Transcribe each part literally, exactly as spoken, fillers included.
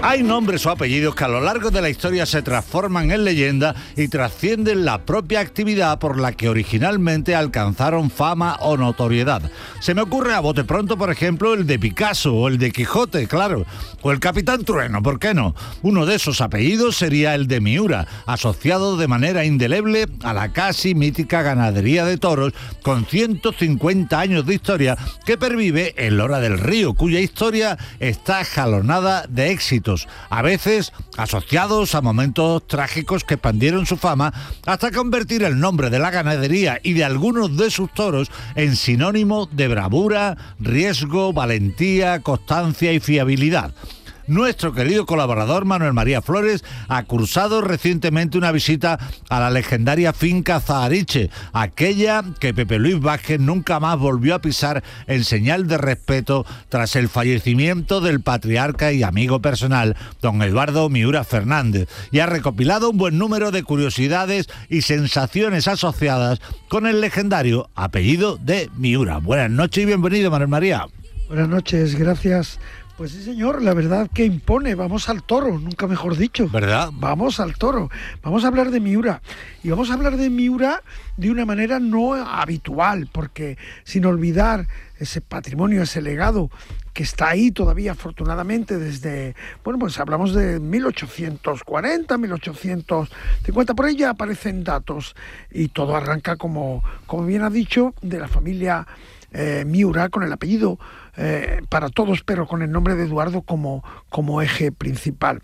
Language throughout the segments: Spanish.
Hay nombres o apellidos que a lo largo de la historia se transforman en leyenda y trascienden la propia actividad por la que originalmente alcanzaron fama o notoriedad. Se me ocurre a bote pronto, por ejemplo, el de Picasso o el de Quijote, claro, o el Capitán Trueno, ¿por qué no? Uno de esos apellidos sería el de Miura, asociado de manera indeleble a la casi mítica ganadería de toros con ciento cincuenta años de historia que pervive en Lora del Río, cuya historia está jalonada de éxitos, a veces asociados a momentos trágicos que expandieron su fama hasta convertir el nombre de la ganadería y de algunos de sus toros en sinónimo de bravura, riesgo, valentía, constancia y fiabilidad. Nuestro querido colaborador Manuel María Flores ha cursado recientemente una visita a la legendaria finca Zahariche, aquella que Pepe Luis Vázquez nunca más volvió a pisar en señal de respeto tras el fallecimiento del patriarca y amigo personal, don Eduardo Miura Fernández, y ha recopilado un buen número de curiosidades y sensaciones asociadas con el legendario apellido de Miura. Buenas noches y bienvenido, Manuel María. Buenas noches, gracias. Pues sí, señor, la verdad que impone. Vamos al toro, nunca mejor dicho. ¿Verdad? Vamos al toro. Vamos a hablar de Miura. Y vamos a hablar de Miura de una manera no habitual, porque sin olvidar ese patrimonio, ese legado que está ahí todavía, afortunadamente, desde, bueno, pues hablamos de mil ochocientos cuarenta, mil ochocientos cincuenta, por ahí ya aparecen datos, y todo arranca, como, como bien ha dicho, de la familia eh, Miura, con el apellido Eh, para todos, pero con el nombre de Eduardo como, como eje principal.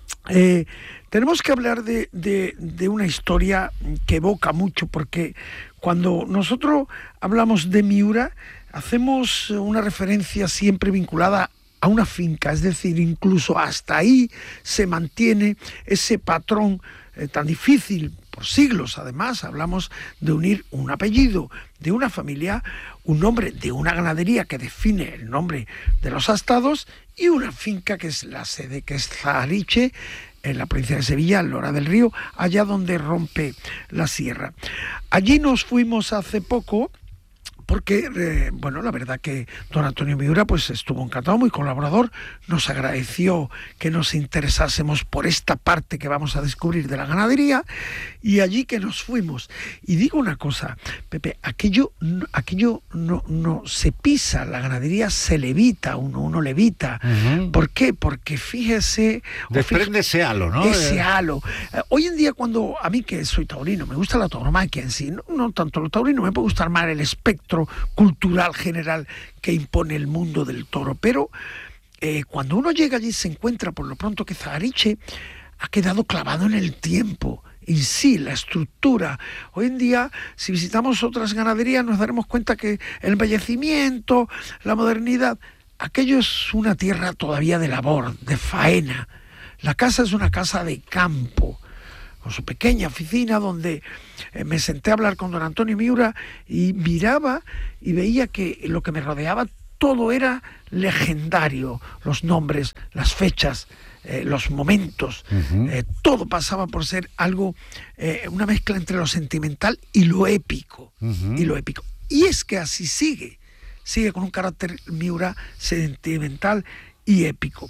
Eh, tenemos que hablar de, de, de una historia que evoca mucho, porque cuando nosotros hablamos de Miura, hacemos una referencia siempre vinculada a una finca, es decir, incluso hasta ahí se mantiene ese patrón eh, tan difícil por siglos. Además, hablamos de unir un apellido de una familia, un nombre de una ganadería que define el nombre de los astados y una finca que es la sede, que es Zahariche, en la provincia de Sevilla, en Lora del Río, allá donde rompe la sierra. Allí nos fuimos hace poco, porque, eh, bueno, la verdad que don Antonio Miura pues estuvo encantado, muy colaborador, nos agradeció que nos interesásemos por esta parte que vamos a descubrir de la ganadería, y allí que nos fuimos. Y digo una cosa, Pepe, aquello, aquello no, no se pisa, la ganadería se levita, uno, uno levita. Uh-huh. ¿Por qué? Porque fíjese... Desprende ese halo, ¿no? Ese halo. Eh, hoy en día, cuando a mí, que soy taurino, me gusta la tauromaquia en sí, no, no tanto lo taurino, me puede gustar más el espectro cultural general que impone el mundo del toro, pero eh, cuando uno llega allí se encuentra por lo pronto que Zahariche ha quedado clavado en el tiempo, en sí, la estructura. Hoy en día, si visitamos otras ganaderías, nos daremos cuenta que el embellecimiento, la modernidad, aquello es una tierra todavía de labor, de faena. La casa es una casa de campo, con su pequeña oficina donde eh, me senté a hablar con don Antonio Miura y miraba y veía que lo que me rodeaba todo era legendario, los nombres, las fechas, eh, los momentos, uh-huh. eh, todo pasaba por ser algo, eh, una mezcla entre lo sentimental y lo épico, uh-huh. y lo épico. Y es que así sigue, sigue con un carácter Miura sentimental y épico.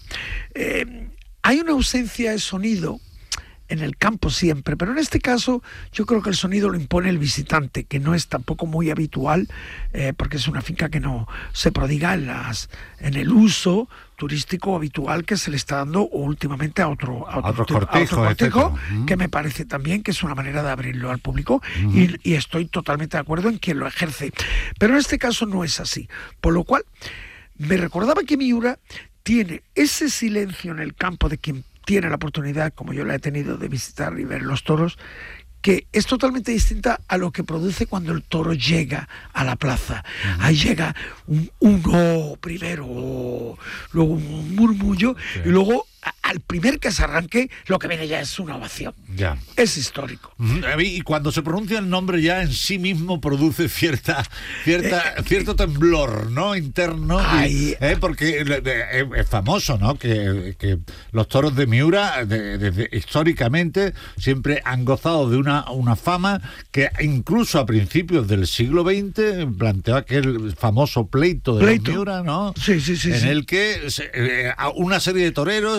Eh, hay una ausencia de sonido en el campo siempre, pero en este caso yo creo que el sonido lo impone el visitante, que no es tampoco muy habitual, eh, porque es una finca que no se prodiga en, las, en el uso turístico habitual que se le está dando últimamente a otro, a otro, otro cortijo, a otro cortijo uh-huh. que me parece también que es una manera de abrirlo al público, uh-huh. y, y estoy totalmente de acuerdo en quien lo ejerce, pero en este caso no es así, por lo cual me recordaba que Miura tiene ese silencio en el campo de quien tiene la oportunidad, como yo la he tenido, de visitar y ver los toros, que es totalmente distinta a lo que produce cuando el toro llega a la plaza. Uh-huh. Ahí llega un, un oh primero, oh, luego un murmullo, sí. y luego al primer que se arranque, lo que viene ya es una ovación. Ya. Es histórico. Uh-huh. Y cuando se pronuncia el nombre ya en sí mismo produce cierta, cierta, eh, cierto temblor, ¿no? Interno. Y, eh, porque eh, es famoso, ¿no? Que, que los toros de Miura, de, de, de, históricamente, siempre han gozado de una, una fama que incluso a principios del siglo veinte planteó aquel famoso pleito de pleito. Miura, ¿no? Sí, sí, sí. En sí. el que eh, una serie de toreros eh,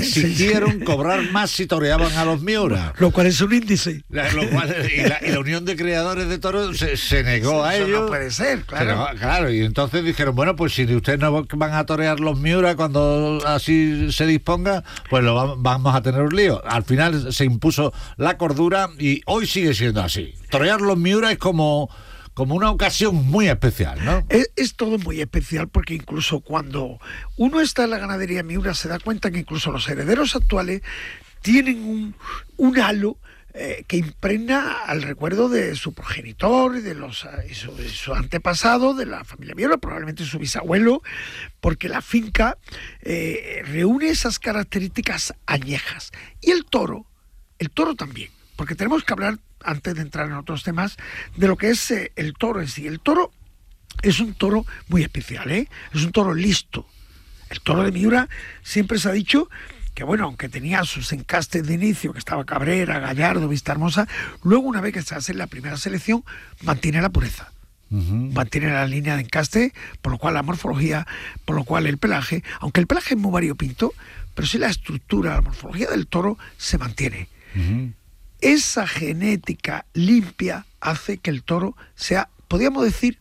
exigieron cobrar más si toreaban a los Miura. Lo cual es un índice. La, lo cual, y, la, y la Unión de Criadores de Toros se, se negó a Eso ello. no puede ser, claro. Negó, claro, y entonces dijeron, bueno, pues si ustedes no van a torear los Miura cuando así se disponga, pues lo va, vamos a tener un lío. Al final se impuso la cordura y hoy sigue siendo así. Torear los Miura es como... como una ocasión muy especial, ¿no? Es, es todo muy especial porque incluso cuando uno está en la ganadería Miura se da cuenta que incluso los herederos actuales tienen un, un halo eh, que impregna al recuerdo de su progenitor y de los y su, y su antepasado, de la familia Miura, probablemente su bisabuelo, porque la finca eh, reúne esas características añejas. Y el toro, el toro también, porque tenemos que hablar, antes de entrar en otros temas, de lo que es eh, el toro en sí. El toro es un toro muy especial, ¿eh? Es un toro listo. El toro de Miura siempre se ha dicho que, bueno, aunque tenía sus encastes de inicio, que estaba Cabrera, Gallardo, Vista Hermosa, luego una vez que se hace la primera selección, mantiene la pureza. Uh-huh. Mantiene la línea de encaste, por lo cual la morfología, por lo cual el pelaje, aunque el pelaje es muy variopinto, pero sí la estructura, la morfología del toro se mantiene. Uh-huh. Esa genética limpia hace que el toro sea, podríamos decir,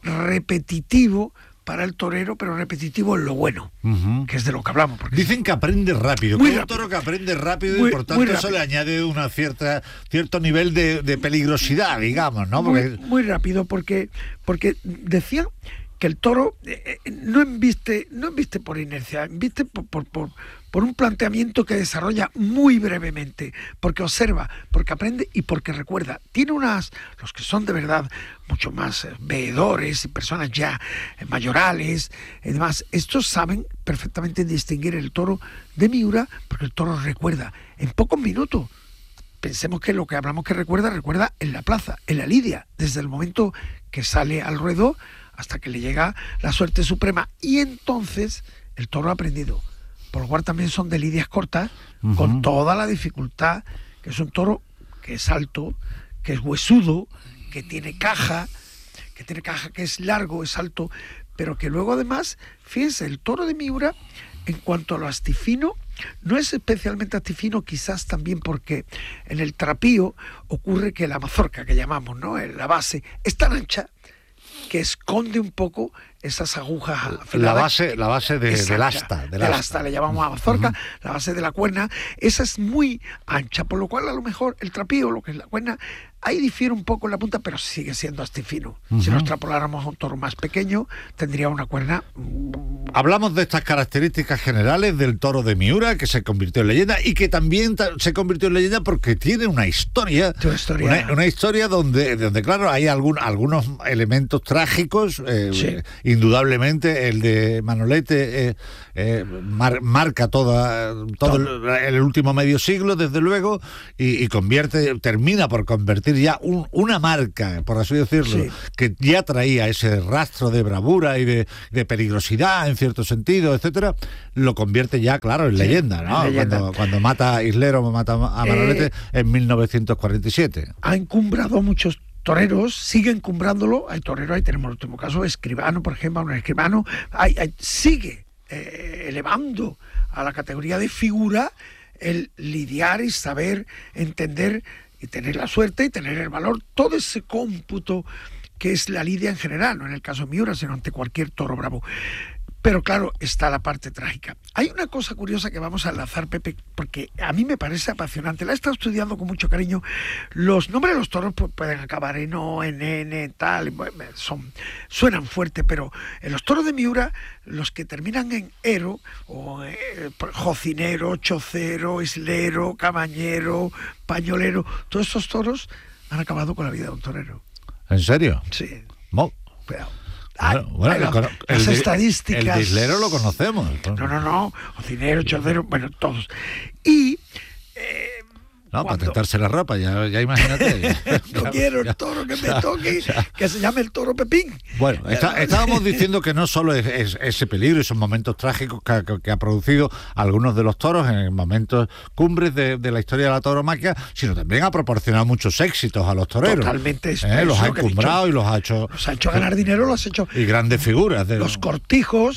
repetitivo para el torero, pero repetitivo en lo bueno, uh-huh. que es de lo que hablamos. Porque dicen que aprende rápido, muy que es un rápido. toro que aprende rápido muy, y por tanto eso le añade una cierta cierto nivel de, de peligrosidad, digamos, ¿no? Porque... Muy, muy rápido, porque, porque decían que el toro eh, no embiste, no embiste por inercia, embiste por, por, por, por un planteamiento que desarrolla muy brevemente, porque observa, porque aprende y porque recuerda. Tiene unas, los que son de verdad mucho más eh, veedores y personas ya eh, mayorales, y demás, estos saben perfectamente distinguir el toro de Miura, porque el toro recuerda en pocos minutos. Pensemos que lo que hablamos que recuerda, recuerda en la plaza, en la lidia, desde el momento que sale al ruedo hasta que le llega la suerte suprema. Y entonces el toro ha aprendido. Por lo cual también son de lidias cortas, uh-huh. con toda la dificultad, que es un toro que es alto, que es huesudo, que tiene caja, que tiene caja, que es largo, es alto, pero que luego además, fíjense, el toro de Miura, en cuanto a lo astifino, no es especialmente astifino, quizás también porque en el trapío ocurre que la mazorca que llamamos, ¿no? La base es tan ancha que esconde un poco esas agujas afiladas. La base, la base de, del asta. Del asta. asta, le llamamos a mazorca, uh-huh. la base de la cuerna, esa es muy ancha, por lo cual a lo mejor el trapío, lo que es la cuerna, ahí difiere un poco en la punta, pero sigue siendo astifino. Uh-huh. Si lo extrapoláramos a un toro más pequeño, tendría una cuerna... Hablamos de estas características generales del toro de Miura, que se convirtió en leyenda, y que también ta- se convirtió en leyenda porque tiene una historia, una historia, una, una historia donde, donde, claro, hay algún, algunos elementos trágicos, eh, sí. indudablemente el de Manolete eh, eh, mar, marca toda, todo, todo. El, el último medio siglo, desde luego, y, y convierte, termina por convertir ya un, una marca, por así decirlo, sí. que ya traía ese rastro de bravura y de, de peligrosidad, en cierto sentido, etcétera, lo convierte ya, claro, en sí, leyenda, ¿no? En leyenda. Cuando, cuando mata a Islero, mata a Manolete eh, en mil novecientos cuarenta y siete. Ha encumbrado muchos toreros, sigue encumbrándolo. Hay toreros, ahí tenemos el último caso, Escribano, por ejemplo, un Escribano, hay, hay, sigue eh, elevando a la categoría de figura el lidiar y saber entender y tener la suerte y tener el valor, todo ese cómputo que es la lidia en general, no en el caso de Miura, sino ante cualquier toro bravo. Pero claro, está la parte trágica. Hay una cosa curiosa que vamos a enlazar, Pepe, porque a mí me parece apasionante. La he estado estudiando con mucho cariño. Los nombres de los toros pues, pueden acabar en O, en N, tal, son, suenan fuerte, pero en los toros de Miura, los que terminan en ero, o eh, jocinero, chocero, islero, cabañero, pañolero, todos estos toros han acabado con la vida de un torero. ¿En serio? Sí. Mo. Cuidado. Bueno, bueno, bueno, el, las el, estadísticas. El Islero lo conocemos. No, no, no. Cocinero, chocero, bueno, todos. Y. Eh, no, cuando... para tentarse la ropa, ya, ya imagínate. No ya, quiero el toro que me toque, ya. que se llame el toro Pepín. Bueno, está, estábamos diciendo que no solo es, es ese peligro, esos momentos trágicos que, que, que ha producido algunos de los toros en momentos cumbres de, de la historia de la tauromaquia, sino también ha proporcionado muchos éxitos a los toreros. Totalmente. ¿Eh? Los ha encumbrado y los ha hecho... Los ha hecho ganar dinero, los ha hecho... Y grandes figuras. De... Los cortijos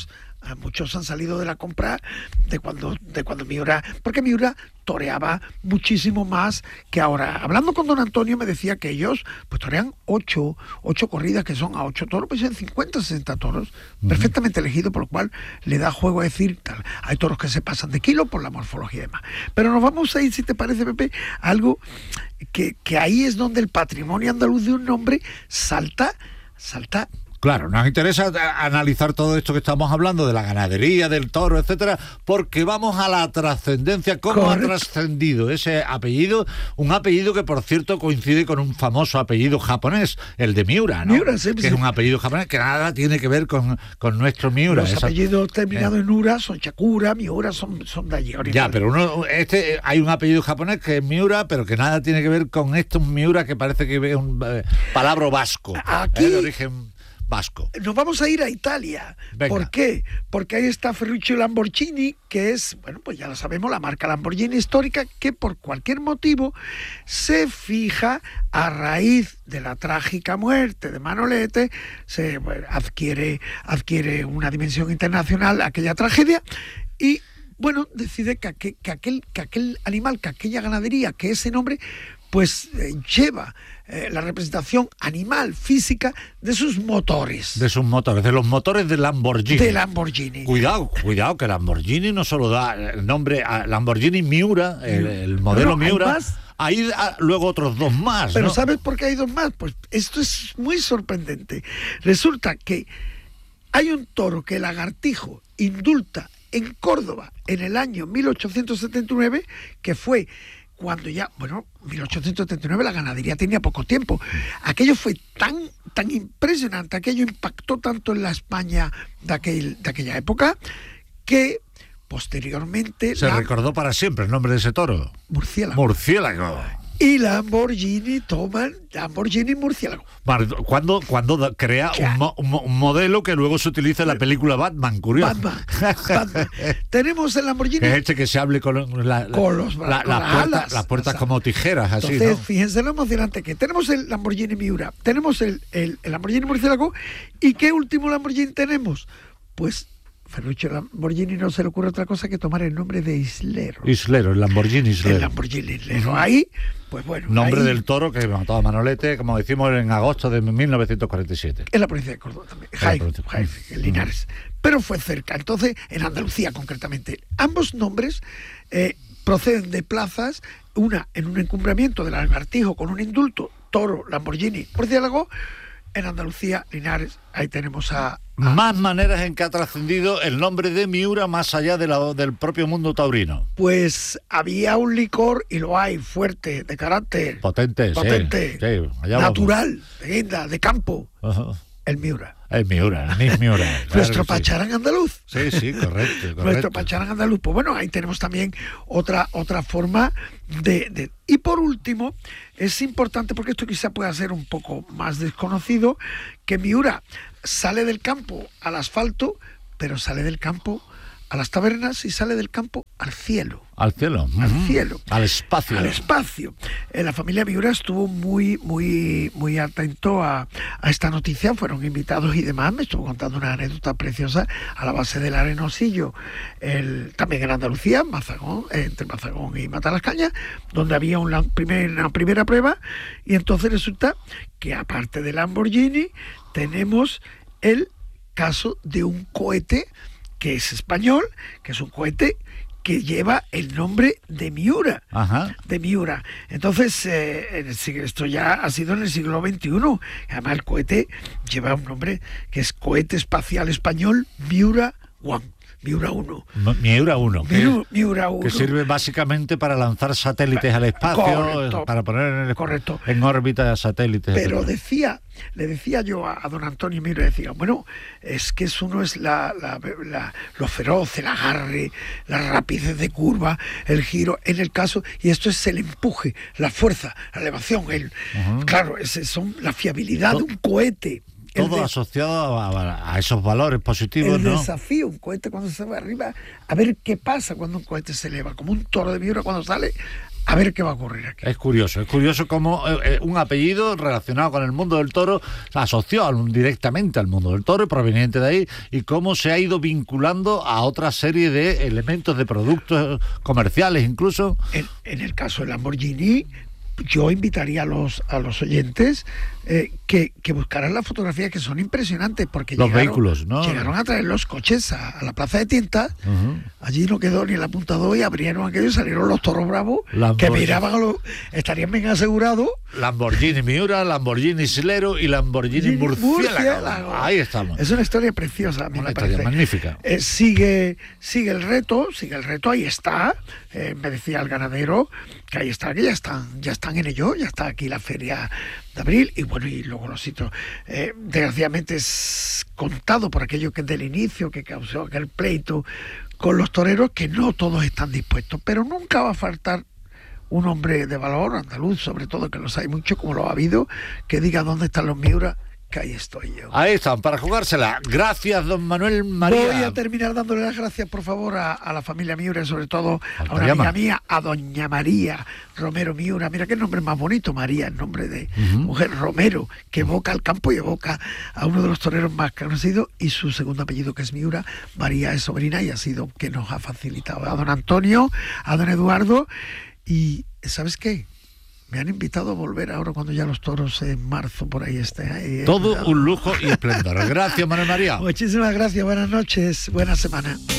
muchos han salido de la compra de cuando, de cuando Miura, porque Miura toreaba muchísimo más que ahora. Hablando con don Antonio me decía que ellos pues torean ocho, ocho corridas, que son a ocho toros, pues en cincuenta, sesenta toros, uh-huh. perfectamente elegido, por lo cual le da juego a decir, tal, hay toros que se pasan de kilo por la morfología y demás. Pero nos vamos a ir, si te parece, Pepe, a algo que, que ahí es donde el patrimonio andaluz de un nombre salta, salta. Claro, nos interesa analizar todo esto que estamos hablando de la ganadería, del toro, etcétera, porque vamos a la trascendencia, cómo Correcto. ha trascendido ese apellido, un apellido que por cierto coincide con un famoso apellido japonés, el de Miura, ¿no? Miura, sí, que sí. es un apellido japonés que nada tiene que ver con, con nuestro Miura. Los Esa, apellidos terminados eh. en Ura son Chakura, Miura son, son de allí. Ya, pero uno, este hay un apellido japonés que es Miura, pero que nada tiene que ver con estos Miura, que parece que es un eh, palabra vasco, Aquí... eh, de origen vasco. Nos vamos a ir a Italia. Venga. ¿Por qué? Porque ahí está Ferruccio Lamborghini, que es, bueno, pues ya lo sabemos, la marca Lamborghini histórica, que por cualquier motivo se fija a raíz de la trágica muerte de Manolete, se bueno, adquiere, adquiere una dimensión internacional aquella tragedia y bueno, decide que aquel, que aquel, que aquel animal, que aquella ganadería, que ese nombre, pues eh, lleva eh, la representación animal, física, de sus motores. De sus motores, de los motores de Lamborghini. De Lamborghini. Cuidado, cuidado, que Lamborghini no solo da el nombre a Lamborghini Miura, el, el modelo bueno, Miura. Hay más. Hay ah, luego otros dos más. Pero ¿no? ¿sabes por qué hay dos más? Pues esto es muy sorprendente. Resulta que hay un toro que Lagartijo indulta en Córdoba en el año mil ochocientos setenta y nueve, que fue cuando ya, bueno, mil ochocientos setenta y nueve la ganadería tenía poco tiempo. Aquello fue tan, tan impresionante, aquello impactó tanto en la España de, aquel, de aquella época, que posteriormente... Se la... recordó para siempre el nombre de ese toro. Murciélago. Murciélago. Y Lamborghini toman Lamborghini Murciélago. Cuando, cuando crea un, mo, un modelo que luego se utiliza en la película Batman, curioso. Batman, Batman. Tenemos el Lamborghini. Que es este que se hable con, la, con los, la, con la las puerta, alas. las puertas como tijeras, así, Entonces, ¿no? fíjense lo emocionante que tenemos el Lamborghini Miura, tenemos el, el, el Lamborghini Murciélago, ¿y qué último Lamborghini tenemos? Pues Ferruccio Lamborghini no se le ocurre otra cosa que tomar el nombre de Islero. Islero, el Lamborghini Islero. El Lamborghini Islero. Ahí, pues bueno. Nombre ahí, del toro que mató a Manolete, como decimos, en agosto de mil novecientos cuarenta y siete. En la provincia de Córdoba también. Jaén, Jaén, en Linares. Pero fue cerca. Entonces, en Andalucía concretamente. Ambos nombres eh, proceden de plazas, una en un encumbramiento del Lagartijo con un indulto, toro, Lamborghini, Murciélago. En Andalucía, Linares, ahí tenemos a... a... Más maneras en que ha trascendido el nombre de Miura más allá de la, del propio mundo taurino. Pues había un licor, y lo hay, fuerte, de carácter... Potente, potente, sí. sí allá natural, de guinda, de campo. Uh-huh. El Miura. El Miura, el Miss Miura. Claro. Nuestro pacharán sí. andaluz. Sí, sí, correcto, correcto. Nuestro pacharán andaluz. Pues bueno, ahí tenemos también otra, otra forma de, de... Y por último, es importante, porque esto quizá pueda ser un poco más desconocido, que Miura sale del campo al asfalto, pero sale del campo a las tabernas y sale del campo al cielo. Al cielo. Al uh-huh. cielo. Al espacio. Al espacio. Eh, la familia Miura estuvo muy, muy, muy atento a, a esta noticia, fueron invitados y demás. Me estuvo contando una anécdota preciosa a la base del Arenosillo, el, también en Andalucía, Mazagón, eh, entre Mazagón y Matalascañas, donde había una, primer, una primera prueba, y entonces resulta que aparte del Lamborghini tenemos el caso de un cohete que es español, que es un cohete que lleva el nombre de Miura. Ajá. De Miura. Entonces, eh, en el siglo, esto ya ha sido en el siglo veintiuno. Además, el cohete lleva un nombre que es Cohete Espacial Español Miura One. Miura uno. Miura uno. Miura, Miura uno. Que sirve básicamente para lanzar satélites al espacio, correcto, para poner en, el, correcto. en órbita satélites. Pero decía, le decía yo a, a don Antonio Miura, decía, bueno, es que eso no es la, la, la, lo feroz, el agarre, la rapidez de curva, el giro, en el caso, y esto es el empuje, la fuerza, la elevación, el, uh-huh. claro, ese son la fiabilidad ¿Todo? de un cohete. Todo de, asociado a, a esos valores positivos, el ¿no? El desafío, un cohete cuando se va arriba, a ver qué pasa cuando un cohete se eleva, como un toro de Miura cuando sale A ver qué va a ocurrir aquí. Es curioso, es curioso cómo eh, un apellido relacionado con el mundo del toro se asoció al, directamente al mundo del toro, proveniente de ahí, y cómo se ha ido vinculando a otra serie de elementos, de productos comerciales incluso. En, en el caso del Lamborghini, yo invitaría a los a los oyentes eh, que, que buscaran las fotografías, que son impresionantes, porque los llegaron, vehículos, ¿no? llegaron a traer los coches a, a la plaza de Tinta. Uh-huh. Allí no quedó ni el apuntador y abrieron aquello y salieron los toros bravos Lamborghini. que miraban a los, estarían bien asegurados. Lamborghini Miura, Lamborghini Silero y Lamborghini Murciélago. Ahí estamos. Es una historia preciosa, a mí Una me historia parece. magnífica. Eh, sigue, sigue el reto, sigue el reto, ahí está. Eh, me decía el ganadero que ahí está, que ya están, ya están en ello, ya está aquí la feria de abril, y bueno, y luego los sitios. Eh, desgraciadamente es contado por aquello que es del inicio, que causó aquel pleito con los toreros, que no todos están dispuestos, pero nunca va a faltar un hombre de valor, andaluz sobre todo, que los hay mucho, como lo ha habido, que diga dónde están los Miura, que ahí estoy yo. Ahí están, para jugársela. Gracias, don Manuel María. Voy a terminar dándole las gracias, por favor, a, a la familia Miura y sobre todo a una llama. amiga mía, a doña María Romero Miura. Mira qué nombre más bonito, María, el nombre de Uh-huh. mujer, Romero, que evoca al campo y evoca a uno de los toreros más conocidos, y su segundo apellido, que es Miura. María es sobrina y ha sido que nos ha facilitado. A don Antonio, a don Eduardo, y ¿sabes qué? Me han invitado a volver ahora cuando ya los toros en marzo por ahí estén. Ahí, Todo un lujo y esplendor. Gracias, Manuel María. Muchísimas gracias, buenas noches, buena semana.